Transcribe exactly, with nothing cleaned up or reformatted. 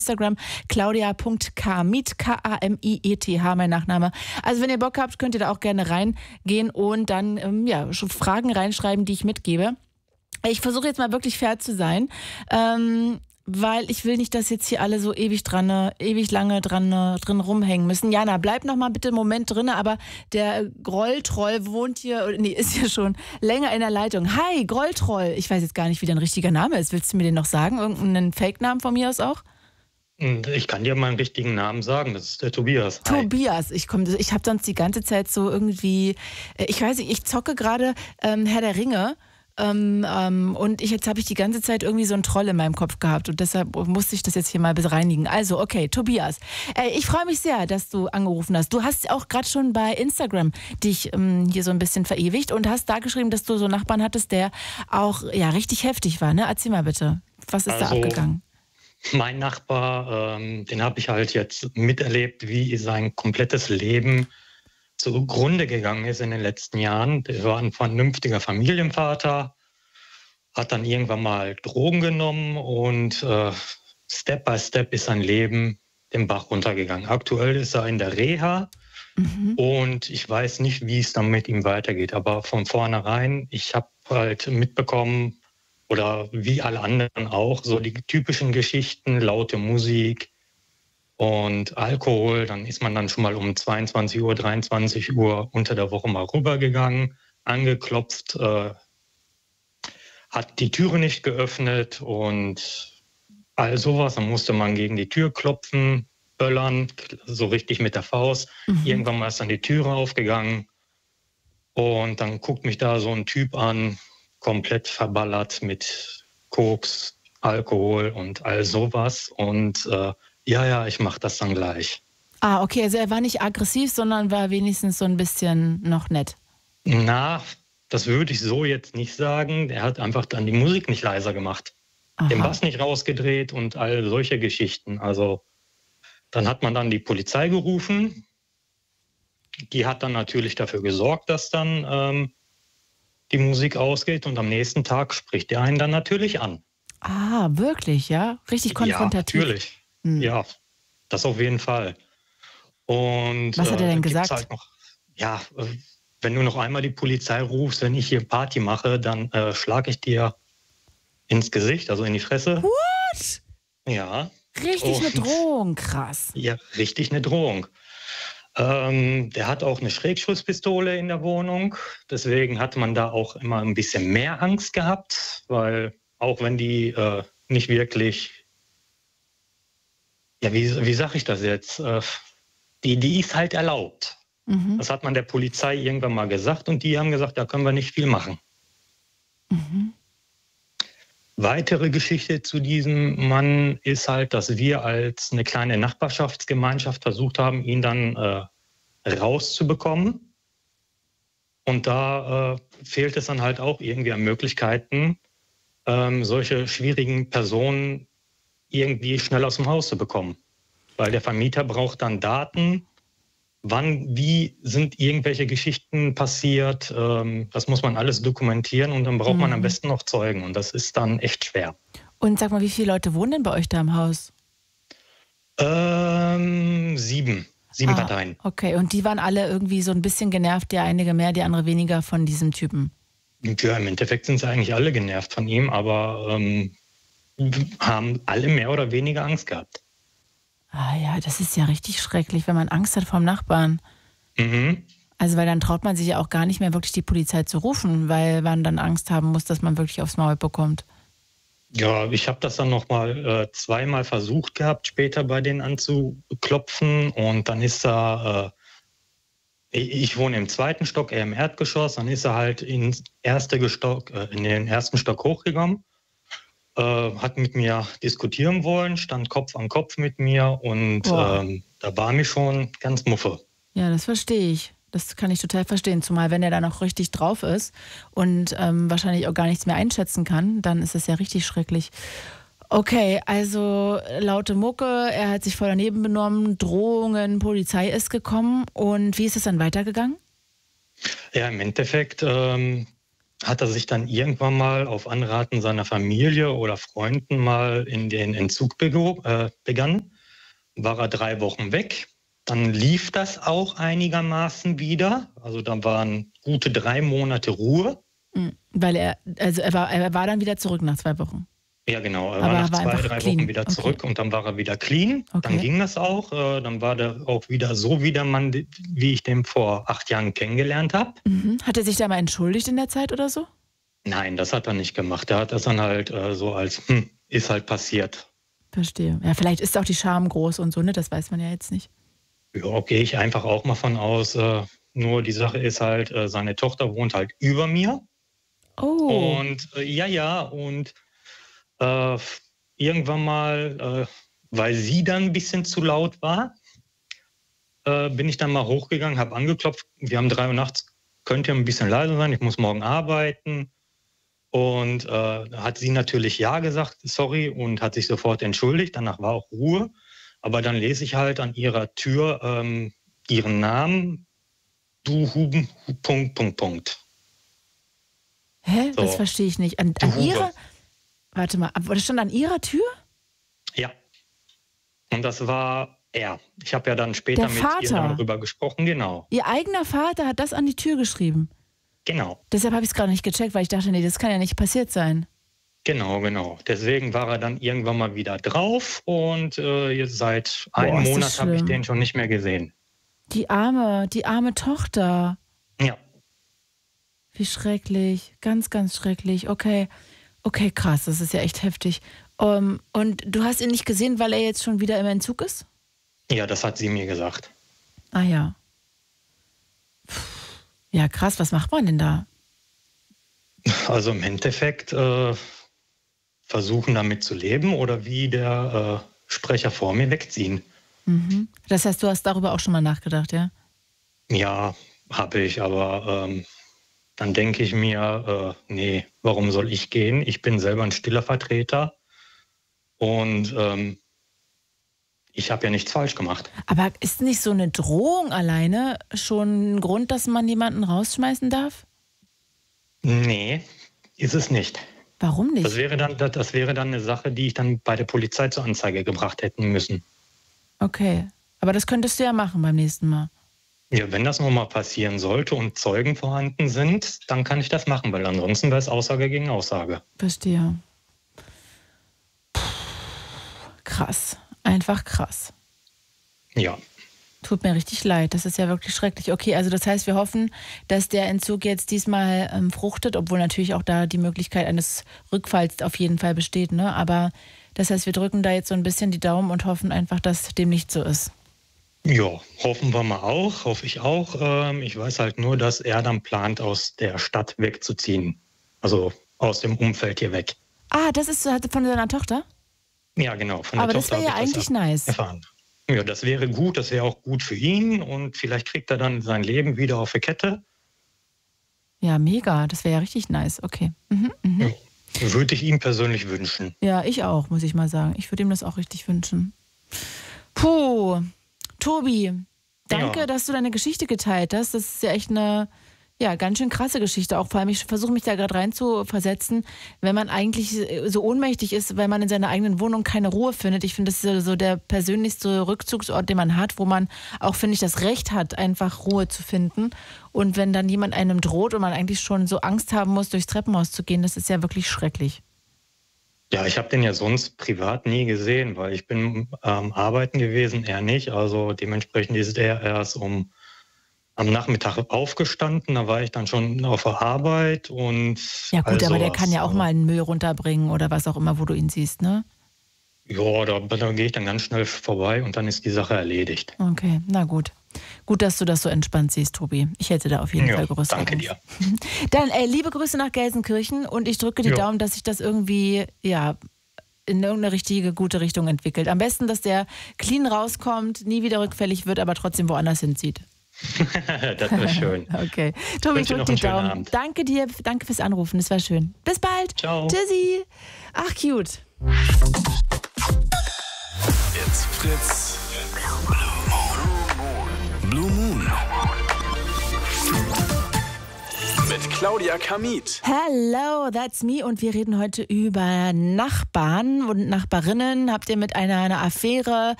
Instagram, claudia.kamiet, K A M I E T H, mein Nachname. Also wenn ihr Bock habt, könnt ihr da auch gerne reingehen und dann ähm, ja, schon Fragen reinschreiben, die ich mitgebe. Ich versuche jetzt mal wirklich fair zu sein, ähm, weil ich will nicht, dass jetzt hier alle so ewig dran, äh, ewig lange dran äh, drin rumhängen müssen. Jana, bleib noch mal bitte einen Moment drin, aber der Grolltroll wohnt hier, oder nee, ist hier schon länger in der Leitung. Hi, Grolltroll. Ich weiß jetzt gar nicht, wie dein richtiger Name ist. Willst du mir den noch sagen? Irgendeinen Fake-Namen von mir aus auch? Ich kann dir meinen richtigen Namen sagen, das ist der Tobias. Hi. Tobias, ich komme, ich habe sonst die ganze Zeit so irgendwie, ich weiß nicht, ich zocke gerade ähm, Herr der Ringe ähm, ähm, und ich, jetzt habe ich die ganze Zeit irgendwie so einen Troll in meinem Kopf gehabt und deshalb musste ich das jetzt hier mal bereinigen. Also, okay, Tobias, äh, ich freue mich sehr, dass du angerufen hast. Du hast auch gerade schon bei Instagram dich ähm, hier so ein bisschen verewigt und hast da geschrieben, dass du so einen Nachbarn hattest, der auch ja richtig heftig war, ne? Erzähl mal bitte, was ist Also, da abgegangen? Mein Nachbar, ähm, den habe ich halt jetzt miterlebt, wie sein komplettes Leben zugrunde gegangen ist in den letzten Jahren. Der war ein vernünftiger Familienvater, hat dann irgendwann mal Drogen genommen und äh, Step by Step ist sein Leben den Bach runtergegangen. Aktuell ist er in der Reha mhm. und ich weiß nicht, wie es dann mit ihm weitergeht. Aber von vornherein, ich habe halt mitbekommen, oder wie alle anderen auch, so die typischen Geschichten, laute Musik und Alkohol. Dann ist man dann schon mal um zweiundzwanzig Uhr, dreiundzwanzig Uhr unter der Woche mal rübergegangen, angeklopft, äh, hat die Türe nicht geöffnet und all sowas. Dann musste man gegen die Tür klopfen, böllern, so richtig mit der Faust. Mhm. Irgendwann mal ist dann die Türe aufgegangen und dann guckt mich da so ein Typ an, komplett verballert mit Koks, Alkohol und all sowas. Und äh, ja, ja, ich mache das dann gleich. Ah, okay, also er war nicht aggressiv, sondern war wenigstens so ein bisschen noch nett. Na, das würde ich so jetzt nicht sagen. Er hat einfach dann die Musik nicht leiser gemacht. Aha. Den Bass nicht rausgedreht und all solche Geschichten. Also dann hat man dann die Polizei gerufen. Die hat dann natürlich dafür gesorgt, dass dann ähm, die Musik ausgeht und am nächsten Tag spricht er einen dann natürlich an. Ah, wirklich, ja? Richtig konfrontativ? Ja, natürlich. Hm. Ja, das auf jeden Fall. Und, was hat er denn äh, gesagt? Halt noch, ja, äh, wenn du noch einmal die Polizei rufst, wenn ich hier Party mache, dann äh, schlage ich dir ins Gesicht, also in die Fresse. What? Ja. Richtig und, eine Drohung, krass. Ja, richtig eine Drohung. Ähm, der hat auch eine Schrägschusspistole in der Wohnung. Deswegen hat man da auch immer ein bisschen mehr Angst gehabt, weil auch wenn die äh, nicht wirklich, ja, wie, wie sage ich das jetzt, äh, die, die ist halt erlaubt. Mhm. Das hat man der Polizei irgendwann mal gesagt und die haben gesagt, da können wir nicht viel machen. Mhm. Weitere Geschichte zu diesem Mann ist halt, dass wir als eine kleine Nachbarschaftsgemeinschaft versucht haben, ihn dann äh, rauszubekommen. Und da äh, fehlt es dann halt auch irgendwie an Möglichkeiten, ähm, solche schwierigen Personen irgendwie schnell aus dem Haus zu bekommen. Weil der Vermieter braucht dann Daten, wann, wie sind irgendwelche Geschichten passiert. Ähm, das muss man alles dokumentieren und dann braucht mhm. man am besten noch Zeugen. Und das ist dann echt schwer. Und sag mal, wie viele Leute wohnen denn bei euch da im Haus? Ähm, sieben. Sieben ah, Parteien. Okay, und die waren alle irgendwie so ein bisschen genervt, der einige mehr, die andere weniger von diesem Typen? Ja, im Endeffekt sind sie eigentlich alle genervt von ihm, aber ähm, haben alle mehr oder weniger Angst gehabt. Ah ja, das ist ja richtig schrecklich, wenn man Angst hat vom Nachbarn. Mhm. Also weil dann traut man sich ja auch gar nicht mehr wirklich die Polizei zu rufen, weil man dann Angst haben muss, dass man wirklich aufs Maul bekommt. Ja, ich habe das dann noch mal äh, zweimal versucht gehabt, später bei denen anzuklopfen und dann ist er, äh, ich wohne im zweiten Stock, er im Erdgeschoss, dann ist er halt ins erste Stock, äh, in den ersten Stock hochgegangen. Äh, hat mit mir diskutieren wollen, stand Kopf an Kopf mit mir und ähm, da war mir schon ganz muffe. Ja, das verstehe ich. Das kann ich total verstehen. Zumal wenn er da noch richtig drauf ist und ähm, wahrscheinlich auch gar nichts mehr einschätzen kann, dann ist es ja richtig schrecklich. Okay, also laute Mucke, er hat sich voll daneben benommen, Drohungen, Polizei ist gekommen. Und wie ist es dann weitergegangen? Ja, im Endeffekt... Ähm, hat er sich dann irgendwann mal auf Anraten seiner Familie oder Freunden mal in den Entzug bego- äh, begann. War er drei Wochen weg. Dann lief das auch einigermaßen wieder. Also dann waren gute drei Monate Ruhe. Mhm. Weil er, also er war, er war dann wieder zurück nach zwei Wochen. Ja, genau. Er Aber war er nach war zwei, einfach drei clean. Wochen wieder Okay. zurück und dann war er wieder clean. Okay. Dann ging das auch. Äh, Dann war der auch wieder so wie der Mann, wie ich den vor acht Jahren kennengelernt habe. Mhm. Hat er sich da mal entschuldigt in der Zeit oder so? Nein, das hat er nicht gemacht. Er hat das dann halt äh, so als, hm, ist halt passiert. Verstehe. Ja, vielleicht ist auch die Scham groß und so, ne? Das weiß man ja jetzt nicht. Ja, gehe ich einfach auch mal von aus. Äh, nur die Sache ist halt, äh, seine Tochter wohnt halt über mir. Oh. Und äh, ja, ja, und äh, irgendwann mal, äh, weil sie dann ein bisschen zu laut war, äh, bin ich dann mal hochgegangen, habe angeklopft. Wir haben drei Uhr nachts, könnt ihr ein bisschen leiser sein, ich muss morgen arbeiten. Und äh, hat sie natürlich ja gesagt, sorry, und hat sich sofort entschuldigt. Danach war auch Ruhe. Aber dann lese ich halt an ihrer Tür ähm, ihren Namen, du Huben, Punkt, Punkt, Punkt. Hä? So. Das verstehe ich nicht. An, Du an Hure. ihrer. Warte mal, ab- das stand an ihrer Tür? Ja. Und das war er. Ich habe ja dann später Der mit Vater. ihr darüber gesprochen. Genau, Ihr eigener Vater hat das an die Tür geschrieben. genau, Deshalb habe ich es gerade nicht gecheckt, weil ich dachte, nee, das kann ja nicht passiert sein. genau, genau. Deswegen war er dann irgendwann mal wieder drauf und äh, jetzt seit einem ist das Monat habe ich schlimm. den schon nicht mehr gesehen. Die arme, die arme Tochter. Ja. Wie schrecklich. Ganz, ganz schrecklich. Okay. Okay, krass, das ist ja echt heftig. Um, und du hast ihn nicht gesehen, weil er jetzt schon wieder im Entzug ist? Ja, das hat sie mir gesagt. Ah ja. Puh. Ja, krass, was macht man denn da? Also im Endeffekt äh, versuchen damit zu leben oder wie der äh, Sprecher vor mir wegziehen. Mhm. Das heißt, du hast darüber auch schon mal nachgedacht, ja? Ja, habe ich, aber ähm, dann denke ich mir, äh, nee, warum soll ich gehen? Ich bin selber ein stiller Vertreter und ähm, ich habe ja nichts falsch gemacht. Aber ist nicht so eine Drohung alleine schon ein Grund, dass man jemanden rausschmeißen darf? Nee, ist es nicht. Warum nicht? Das wäre dann, das, das wäre dann eine Sache, die ich dann bei der Polizei zur Anzeige gebracht hätten müssen. Okay. Aber das könntest du ja machen beim nächsten Mal. Ja, wenn das nochmal passieren sollte und Zeugen vorhanden sind, dann kann ich das machen, weil ansonsten wäre es Aussage gegen Aussage. Verstehe. Puh, krass. Einfach krass. Ja, Tut mir richtig leid. Das ist ja wirklich schrecklich. Okay, also das heißt, wir hoffen, dass der Entzug jetzt diesmal ähm, fruchtet, obwohl natürlich auch da die Möglichkeit eines Rückfalls auf jeden Fall besteht, ne? Aber das heißt, wir drücken da jetzt so ein bisschen die Daumen und hoffen einfach, dass dem nicht so ist. ja, hoffen wir mal auch, hoffe ich auch. Ähm, ich weiß halt nur, dass er dann plant, aus der Stadt wegzuziehen. Also aus dem Umfeld hier weg. Ah, das ist von seiner Tochter? Ja, genau. Von der Aber das Tochter wäre ja habe ich eigentlich das nice. erfahren. Ja, das wäre gut, das wäre auch gut für ihn und vielleicht kriegt er dann sein Leben wieder auf die Kette. Ja, mega. Das wäre ja richtig nice. Okay. Mhm, mhm. Ja, würde ich ihm persönlich wünschen. Ja, ich auch, muss ich mal sagen. Ich würde ihm das auch richtig wünschen. Puh, Tobi, danke, Ja. dass du deine Geschichte geteilt hast. Das ist ja echt eine, ja, ganz schön krasse Geschichte. Auch vor allem, ich versuche mich da gerade rein zu versetzen, wenn man eigentlich so ohnmächtig ist, weil man in seiner eigenen Wohnung keine Ruhe findet. Ich finde, das ist so der persönlichste Rückzugsort, den man hat, wo man auch, finde ich, das Recht hat, einfach Ruhe zu finden. Und wenn dann jemand einem droht und man eigentlich schon so Angst haben muss, durchs Treppenhaus zu gehen, das ist ja wirklich schrecklich. Ja, ich habe den ja sonst privat nie gesehen, weil ich bin ähm, arbeiten gewesen, er nicht. Also dementsprechend ist er erst um am Nachmittag aufgestanden, da war ich dann schon auf der Arbeit und Ja gut, all aber der sowas. kann ja auch mal einen Müll runterbringen oder was auch immer, wo du ihn siehst, ne? Ja, da, da gehe ich dann ganz schnell vorbei und dann ist die Sache erledigt. Okay, na gut. Gut, dass du das so entspannt siehst, Tobi. Ich hätte da auf jeden Ja, Fall größere danke Angst. dir. Dann äh, liebe Grüße nach Gelsenkirchen und ich drücke die Ja. Daumen, dass sich das irgendwie, ja, in irgendeine richtige, gute Richtung entwickelt. Am besten, dass der clean rauskommt, nie wieder rückfällig wird, aber trotzdem woanders hinzieht. Das wäre schön. Okay. Tobi, ich wünsche drücke noch die einen schönen Daumen. Abend. Danke dir, danke fürs Anrufen, das war schön. Bis bald. Ciao. Tschüssi. Ach, cute. It's Fritz. Blue Moon. Mit Claudia Kamit. Hello, that's me. Und wir reden heute über Nachbarn und Nachbarinnen. Habt ihr mit einer, einer Affäre